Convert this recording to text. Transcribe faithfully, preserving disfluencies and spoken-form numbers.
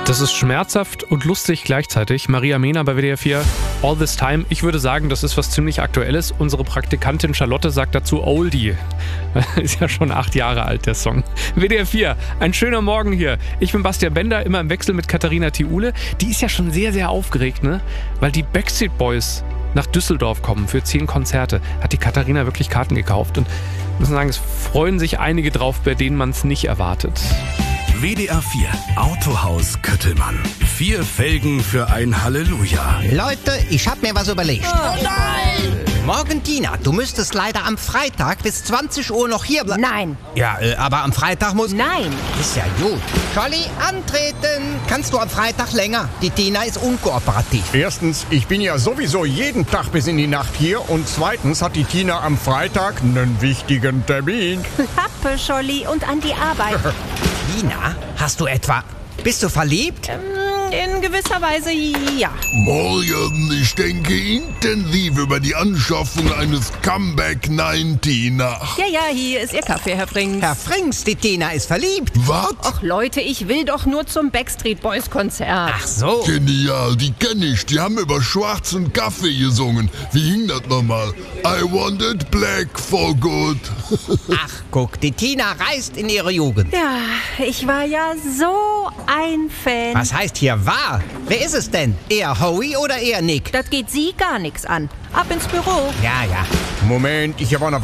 Das ist schmerzhaft und lustig gleichzeitig. Maria Mehner bei W D R vier, All This Time. Ich würde sagen, das ist was ziemlich Aktuelles. Unsere Praktikantin Charlotte sagt dazu Oldie. Ist ja schon acht Jahre alt, der Song. W D R vier, ein schöner Morgen hier. Ich bin Bastian Bender, immer im Wechsel mit Katharina Thiule. Die ist ja schon sehr, sehr aufgeregt, ne? Weil die Backstreet Boys nach Düsseldorf kommen für zehn Konzerte. Hat die Katharina wirklich Karten gekauft. Und ich muss sagen, es freuen sich einige drauf, bei denen man es nicht erwartet. W D R vier Autohaus Köttelmann. Vier Felgen für ein Halleluja. Leute, ich hab mir was überlegt. Oh nein! Morgen, Tina, du müsstest leider am Freitag bis zwanzig Uhr noch hier bleiben. Nein. Ja, äh, aber am Freitag muss... Nein. Ist ja gut. Scholli, antreten. Kannst du am Freitag länger? Die Tina ist unkooperativ. Erstens, ich bin ja sowieso jeden Tag bis in die Nacht hier. Und zweitens hat die Tina am Freitag einen wichtigen Termin. Pappe, Scholli, und an die Arbeit. Tina, hast du etwa... Bist du verliebt? In gewisser Weise ja. Morgen, ich denke intensiv über die Anschaffung eines Comeback neunzig nach. Ja, ja, hier ist Ihr Kaffee, Herr Frings. Herr Frings, die Tina ist verliebt. Was? Ach Leute, ich will doch nur zum Backstreet Boys Konzert. Ach so. Genial, die kenne ich. Die haben über schwarzen Kaffee gesungen. Wie hing das nochmal? I wanted black for good. Ach, guck, die Tina reist in ihre Jugend. Ja, ich war ja so ein Fan. Was heißt hier war? Wer ist es denn? Eher Howie oder eher Nick? Das geht Sie gar nichts an. Ab ins Büro. Ja, ja. Moment, ich habe auch noch